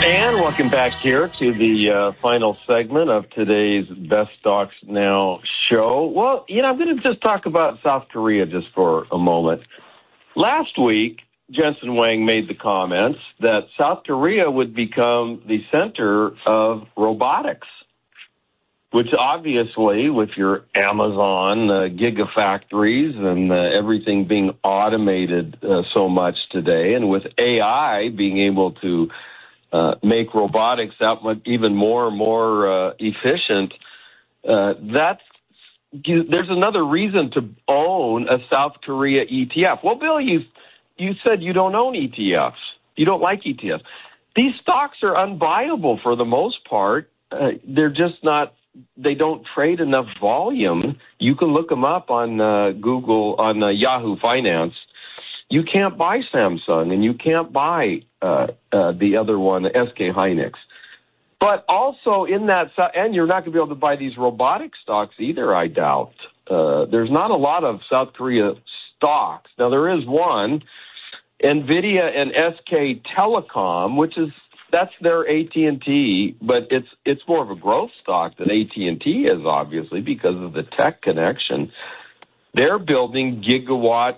And welcome back here to the final segment of today's Best Stocks Now show. Well, I'm going to just talk about South Korea just for a moment. Last week, Jensen Huang made the comments that South Korea would become the center of robotics, which obviously, with your Amazon gigafactories and everything being automated so much today, and with AI being able to make robotics that much even more and more efficient, there's another reason to own a South Korea ETF. Well, Bill, you said you don't own ETFs. You don't like ETFs. These stocks are unbuyable for the most part. They're just not. They don't trade enough volume. You can look them up on Google, on Yahoo Finance. You can't buy Samsung, and you can't buy the other one, SK Hynix. But also in that, and you're not going to be able to buy these robotic stocks either, I doubt. There's not a lot of South Korea stocks. Now, there is one, NVIDIA and SK Telecom, that's their AT&T, but it's more of a growth stock than AT&T is, obviously, because of the tech connection. They're building gigawatt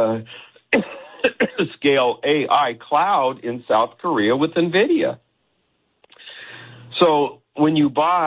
scale AI cloud in South Korea with NVIDIA. So when you buy